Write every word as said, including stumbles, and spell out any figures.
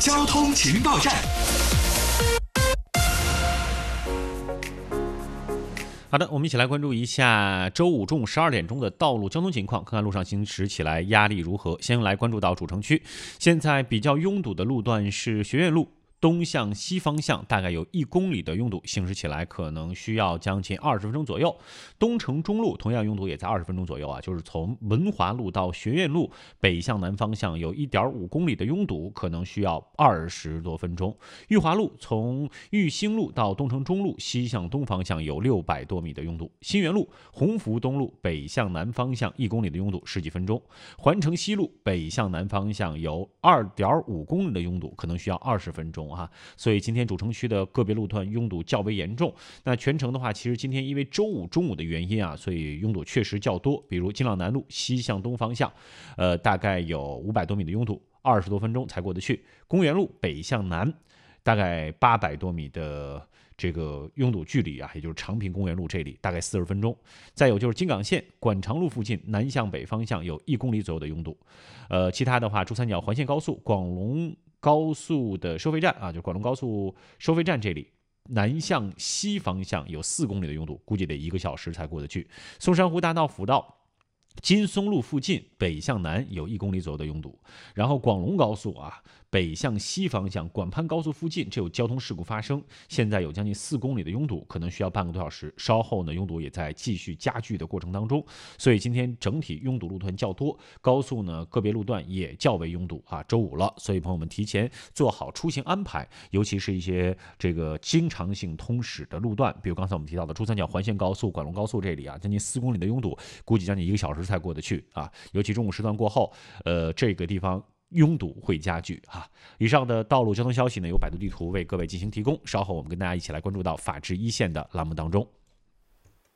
交通情报站。 好的，我们一起来关注一下周五中午十二点钟的道路交通情况，看看路上行驶起来压力如何。先来关注到主城区，现在比较拥堵的路段是学院路。东向西方向大概有一公里的拥堵，行驶起来可能需要将近二十分钟左右。东城中路同样拥堵也在二十分钟左右啊，就是从文华路到学院路北向南方向有一点五公里的拥堵，可能需要二十多分钟。裕华路从裕兴路到东城中路西向东方向有六百多米的拥堵。新源路鸿福东路北向南方向一公里的拥堵十几分钟。环城西路北向南方向有二点五公里的拥堵，可能需要二十分钟。啊，所以今天主城区的个别路段拥堵较为严重。那全程的话，其实今天因为周五中午的原因啊，所以拥堵确实较多。比如金朗南路西向东方向，呃，大概有五百多米的拥堵，二十多分钟才过得去。公园路北向南，大概八百多米的这个拥堵距离啊，也就是长平公园路这里大概四十分钟。再有就是京港线管长路附近南向北方向有一公里左右的拥堵。呃，其他的话，珠三角环线高速广龙高速的收费站啊，就是广东高速收费站这里，南向西方向有四公里的拥堵，估计得一个小时才过得去。松山湖大道辅道金松路附近北向南有一公里左右的拥堵，然后广龙高速啊北向西方向广潘高速附近这有交通事故发生，现在有将近四公里的拥堵，可能需要半个多小时。稍后呢，拥堵也在继续加剧的过程当中，所以今天整体拥堵路段较多，高速呢个别路段也较为拥堵啊。周五了，所以朋友们提前做好出行安排，尤其是一些这个经常性通驶的路段，比如刚才我们提到的珠三角环线高速、广龙高速这里啊，将近四公里的拥堵，估计将近一个小时才过得去啊。尤其中午时段过后，呃，这个地方拥堵会加剧哈、啊。以上的道路交通消息呢，由百度地图为各位进行提供。稍后我们跟大家一起来关注到法治一线的栏目当中。